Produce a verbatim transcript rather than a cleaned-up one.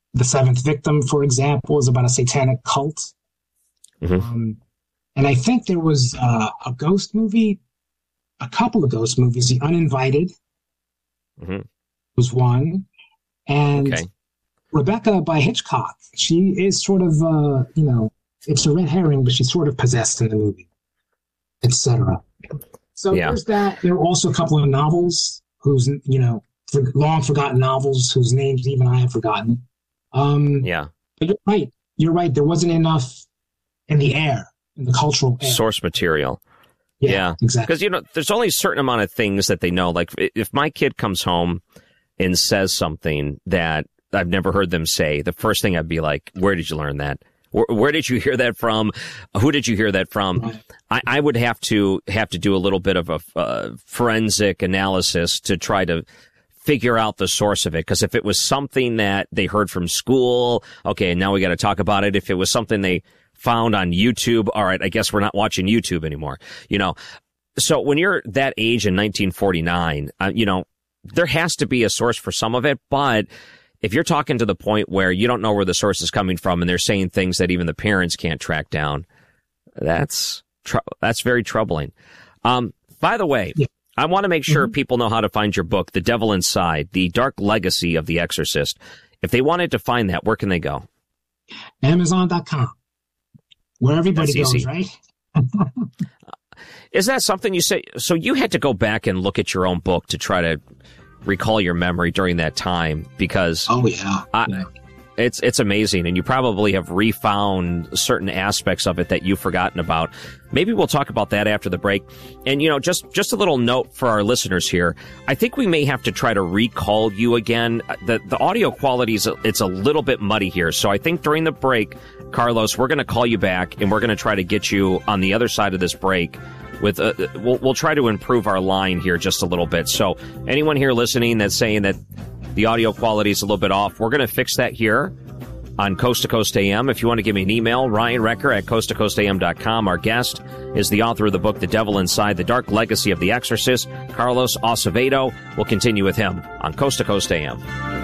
The Seventh Victim, for example, is about a satanic cult. Mm-hmm. Um, and I think there was uh, a ghost movie, a couple of ghost movies. The Uninvited mm-hmm. was one. And okay. Rebecca by Hitchcock, she is sort of, uh, you know, it's a red herring, but she's sort of possessed in the movie, et cetera. So yeah. there's that. There are also a couple of novels whose, you know, for long forgotten novels whose names even I have forgotten. Um, yeah. But you're right. You're right. There wasn't enough in the air, in the cultural air. Source material. Yeah, yeah. exactly. Because, you know, there's only a certain amount of things that they know. Like, if my kid comes home and says something that I've never heard them say, the first thing I'd be like, where did you learn that? Where, where did you hear that from? Who did you hear that from? Right. I, I would have to have to do a little bit of a uh, forensic analysis to try to figure out the source of it. Because if it was something that they heard from school, okay, now we got to talk about it. If it was something they found on YouTube, all right, I guess we're not watching YouTube anymore. You know, so when you're that age in nineteen forty-nine, uh, you know, there has to be a source for some of it. But if you're talking to the point where you don't know where the source is coming from and they're saying things that even the parents can't track down, that's tr- that's very troubling. Um, by the way, yeah. I want to make sure mm-hmm. people know how to find your book, The Devil Inside, The Dark Legacy of the Exorcist. If they wanted to find that, where can they go? Amazon dot com. Where everybody That's goes, easy. Right? Is that something you say? So you had to go back and look at your own book to try to recall your memory during that time, because oh yeah, I, yeah. it's it's amazing, and you probably have refound certain aspects of it that you've forgotten about. Maybe we'll talk about that after the break. And you know, just just a little note for our listeners here. I think we may have to try to recall you again. The the audio quality is it's a little bit muddy here, so I think during the break, Carlos, we're going to call you back and we're going to try to get you on the other side of this break. With uh, we'll we'll try to improve our line here just a little bit. So anyone here listening that's saying that the audio quality is a little bit off, we're going to fix that here on Coast to Coast A M. If you want to give me an email, Ryan Recker at coast to coast a m dot com. Our guest is the author of the book, The Devil Inside, The Dark Legacy of the Exorcist, Carlos Acevedo. We'll continue with him on Coast to Coast A M.